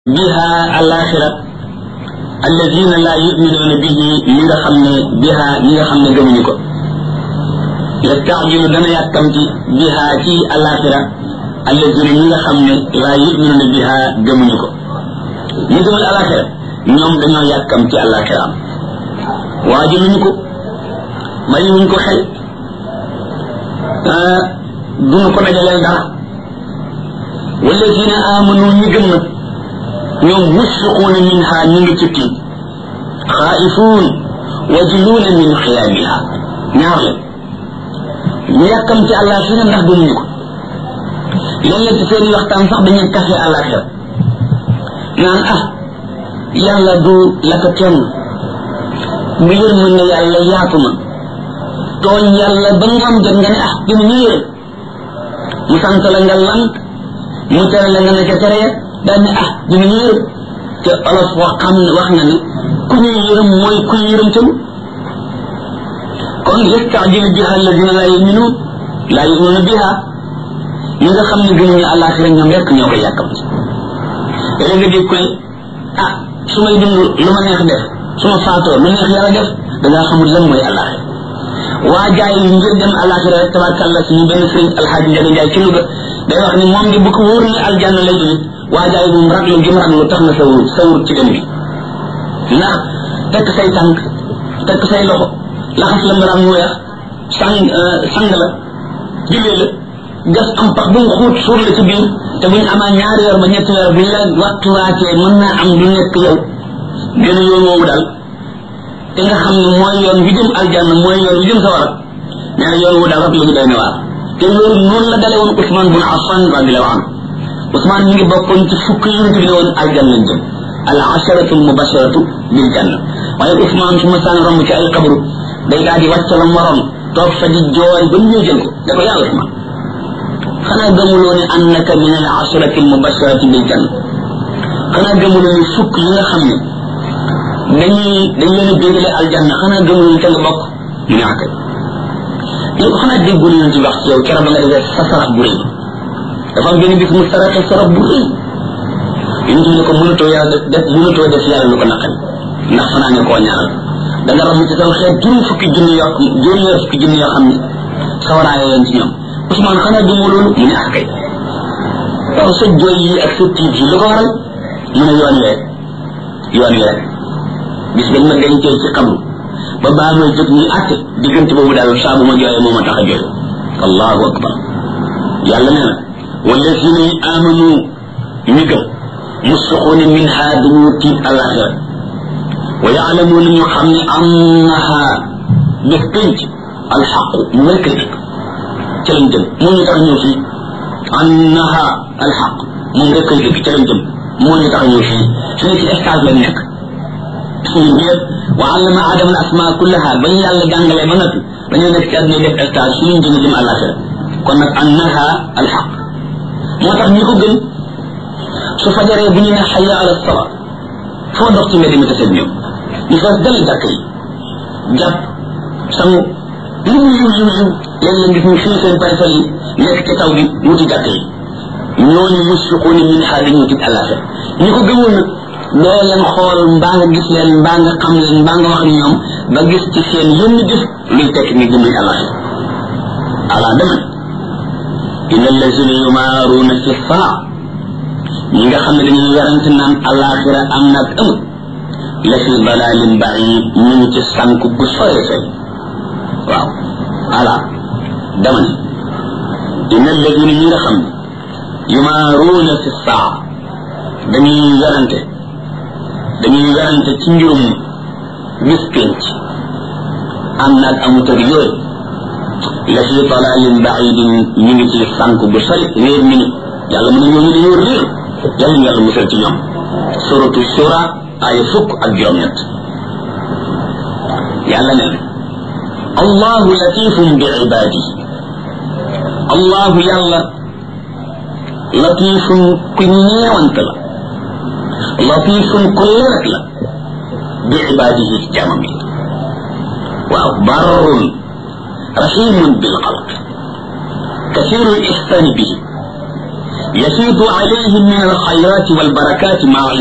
biha alaxira alladina la yuminuna bihi ñi nga xam ne biha ñi nga xam ne gëmuñu ko yastaajilu dana yàkkamti biha ci alaxira alladina ñi nga xam ne la yuminuna biha gëmuñu ko ñi gëmul alaxira ñoom dañoo yàkkamti alaxira am waajaluñu ko mayuñu ko xel duñu ko dajaleel dara walladina amanu ñi gëm nag ñoom mushfiquuna minha ñu ngi ci tiit xaa'ifuun wajiluuna min xiyaamiha ñaar la ñu yàkkam ci àllaaxira ndax gëmuñu ko léeg-léeg ci seen waxtaan sax dañuy kafe àllaaxira naan yàlla du la ko kenn bu yërmande yàlla yaatu na tooñ yàlla ba nga am jot nga ne dina ñu yërëm mu sant la nga lank mu tere la nga ne ca tere daal ne dina ñu yërëm te olof wax na ni ku ñuy yërëm mooy ku yërëm tëlu kon yastaajilu biha alladina laa yuminuuna biha ñi nga xam ne gëmuñu àllaaxira ñoom rekk ñoo koy yàkkamti te nga dégg ko ne su may dund lu ma neex def su ma faatoo lu neex yàlla def dangaa xamul lan mooy àllaaxira waa jaay yi ngir dem àllaaxira rek tabarkàlla suñu benn sëriñ alxaaji Njaga Njaay ci Louga day wax ni moom di bu ko wóor ne aljanna lay jóge waa jaay moom raglu gi mu raglu tax na sawur ci dem bi ndax tekk say tànk tekk say loxo laxas la mbaram mu weex sang la jullee la gas am pax bu mu xuut suur la ci biir te buñ amaa ñaari weer ba ñetti weer buñ la waxtuwaatee mën naa am du nekk yow gën a yoon woowu daal te nga xam ne mooy yoon wi jëm aljanna mooy yoon wi jëm sawara nee na yoon woowu daal raglu gi doy na waar te loolu noonu la dale woon Ousmane bun Affan radiyallahu anhu Ousmane mi ngi bokkoon ci fukk yonent bi ne woon aljanna lañ jëm al asharatu al mubasharatu bil janna waaye Ousmane su ma saan romb ci ay xabru day daal di wàcc la morom toog fa di jooy ba ñu jël ko da ko yàlla Ousmane xanaa gëmuloo ne annaka min al asharati al mubasharati bil janna xanaa gëmuloo ne fukk yi nga xam ne dañ leen a bégale aljanna xanaa gëmuloo ne ca nga bokk mu ne akay ñu ko xanaa déggul yonent bi wax ci yow keroog ba nga defee sa sarax bu rëy dafa am benn bis mu saraxe sarax bu rëy yonent bi ne ko mënatoo def yàlla lu ko naqari ndax fanaa ne koo ñaanal da nga romb ci saw xeet juróom fukki junni yoo xam ne sawaraaye leen ci ñoom Ousmane xanaa gëmoo loolu mu ne akay waaw sa jooy yi ak sa tiit yi lu ko waral mu ne yoon wi rek bis bañ ma dencee ci xabru ba baa may jóg ñuy àtte diggante boobu daal saa bu ma jooyee moo ma tax a jooy allahu akbar yàlla nee na wallazina amanu ñi gëm musfiquuna minha dañu tiit alaxira wa yaalamuuna ñu xam ne annaha bés pénc alxaqu mu rekk dëgg ca lañ jëm moo ñu tax ñëw fii annaha alxaq moom rekk dëgg ca lañ jëm moo ñu tax ñëw fii su ne ci stage lañ nekk suñu biir wa allama aadama al asmaa kullaha ba ñu yàlla jàngalee ba noppi dañoo nekk ci àdduna def stage suñu jëm àllaaxira kon nag annaha alxaq moo tax ñi ko gën su fajaree bu ñu ne xayya ala salaa foo dox ci mbedd mi taseeg ñoom ñu fees dal jàkk yi jàpp sangu lu mu yiw léeg-léeg gis ñu fii seen parasol yi nekk ci taw bi wuti jàkk yi ñooñu musfiquuna minha dañu tiit àllaaxira ñi ko gëmul nag doo leen xool mbaa nga gis leen mbaa nga xam leen mbaa nga wax ñoom ba gis ci seen yenn jëf luy tekk ni gëmuñ àllaaxira ala dama inna allazina yumaaruuna fi saa ñi nga xam ne dañuy werante naan àllaaxira am na ak amul la fi dalalin baid ñu ngi ci sànk bu sore sore waaw ala dama ne inna allazina ñi nga xam ne yumaaruuna fi saa dañuy werante ci mbirum bis penc am naag amut ak yooyu la fi dalalin baidin ñu ngi ci sànk bu sori réer mi ni yàlla mën na ñooñu dañoo réer yàlla ñu yàlla musal ci ñoom suratu sura aaya fukk ak juróom-ñett yàlla ne allahu latifun bi ibadihi allahu yàlla latifun ku ñeewant la latifun ku lewet la bi ibadihi jaamam yi waaw barrun rahimun bil xalq kasirul ihsani bihi يفيض عليهم من الخيرات والبركات مع